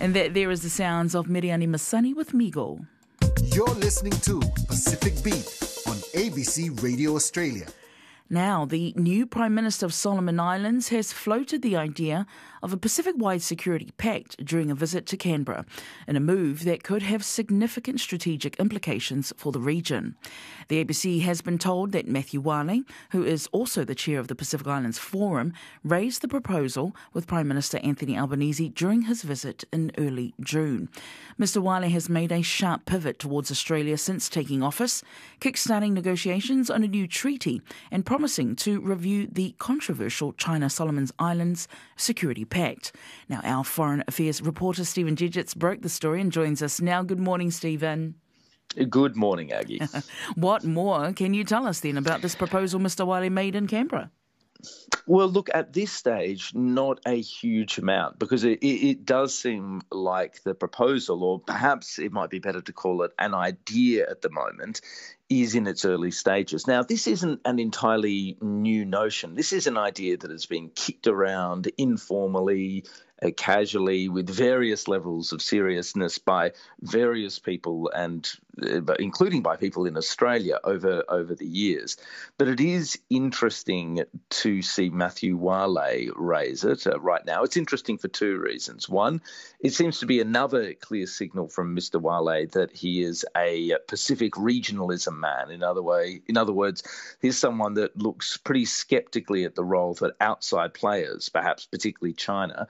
And that there is the sounds of Miriani Masani with Migo. You're listening to Pacific Beat on ABC Radio Australia. Now, the new Prime Minister of Solomon Islands has floated the idea of a Pacific-wide security pact during a visit to Canberra, in a move that could have significant strategic implications for the region. The ABC has been told that Matthew Wale, who is also the chair of the Pacific Islands Forum, raised the proposal with Prime Minister Anthony Albanese during his visit in early June. Mr Wale has made a sharp pivot towards Australia since taking office, kickstarting negotiations on a new treaty and promising to review the controversial China-Solomon Islands Security Pact. Now, our Foreign Affairs reporter Stephen Jedgetts broke the story and joins us now. Good morning, Stephen. Good morning, Aggie. What more can you tell us then about this proposal Mr Wale made in Canberra? Well, look, at this stage, not a huge amount, because it does seem like the proposal, or perhaps it might be better to call it an idea at the moment, is in its early stages. Now, this isn't an entirely new notion. This is an idea that has been kicked around informally, casually, with various levels of seriousness by various people, and including by people in Australia over the years. But it is interesting to see Matthew Wale raise it right now. It's interesting for two reasons. One, it seems to be another clear signal from Mr Wale that he is a Pacific regionalism man. In other words, he's someone that looks pretty sceptically at the role that outside players, perhaps particularly China,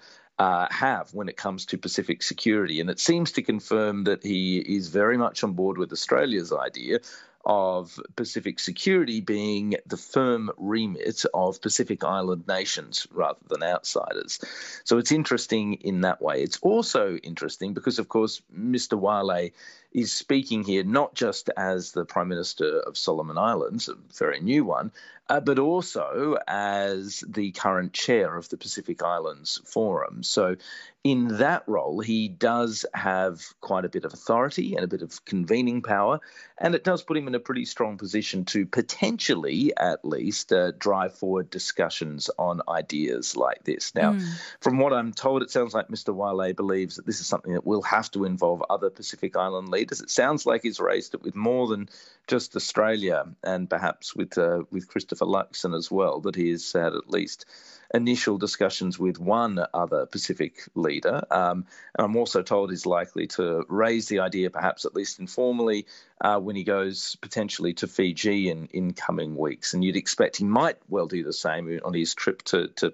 have when it comes to Pacific security. And it seems to confirm that he is very much on board with Australia's idea of Pacific security being the firm remit of Pacific Island nations rather than outsiders. So it's interesting in that way. It's also interesting because, of course, Mr Wale is speaking here not just as the Prime Minister of Solomon Islands, a very new one, but also as the current chair of the Pacific Islands Forum. So in that role, he does have quite a bit of authority and a bit of convening power, and it does put him in a pretty strong position to potentially, at least, drive forward discussions on ideas like this. Now, from what I'm told, it sounds like Mr Wale believes that this is something that will have to involve other Pacific Island leaders. It sounds like he's raised it with more than just Australia, and perhaps with Christopher Luxon as well, that he has had at least initial discussions with one other Pacific leader. And I'm also told he's likely to raise the idea, perhaps at least informally, when he goes potentially to Fiji in coming weeks. And you'd expect he might well do the same on his trip to